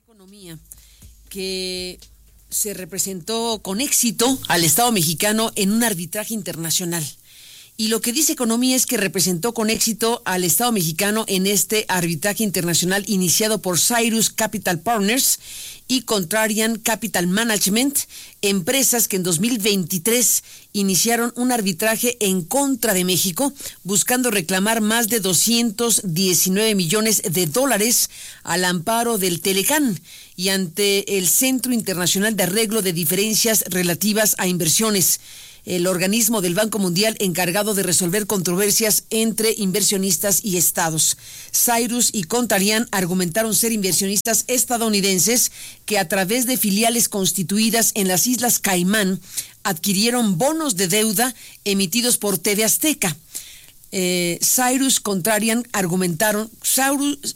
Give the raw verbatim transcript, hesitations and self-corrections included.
Economía que se representó con éxito al Estado mexicano en un arbitraje internacional. Y lo que dice Economía es que representó con éxito al Estado mexicano en este arbitraje internacional iniciado por Cyrus Capital Partners y Contrarian Capital Management, empresas que en dos mil veintitrés iniciaron un arbitraje en contra de México, buscando reclamar más de doscientos diecinueve millones de dólares al amparo del Telecán y ante el Centro Internacional de Arreglo de Diferencias Relativas a Inversiones, el organismo del Banco Mundial encargado de resolver controversias entre inversionistas y estados. Cyrus y Contrarian argumentaron ser inversionistas estadounidenses que a través de filiales constituidas en las Islas Caimán adquirieron bonos de deuda emitidos por T V Azteca. Eh, Cyrus Contrarian argumentaron, Cyrus,